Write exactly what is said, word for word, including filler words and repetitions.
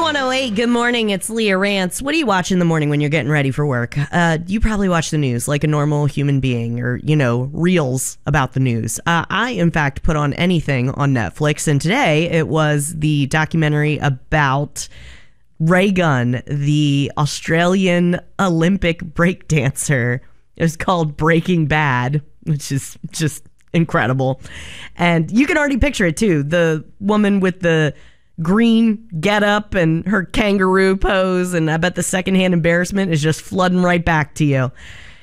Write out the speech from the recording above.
one oh eight, good morning. It's Leah Rance. What do you watch in the morning when you're getting ready for work? Uh, you probably watch the news like a normal human being, or, you know, reels about the news. Uh, I, in fact, put on anything on Netflix, and today it was the documentary about Ray Gunn, the Australian Olympic breakdancer. It was called Breaking Bad, which is just incredible. And you can already picture it, too. The woman with the green getup and her kangaroo pose, and I bet the secondhand embarrassment is just flooding right back to you.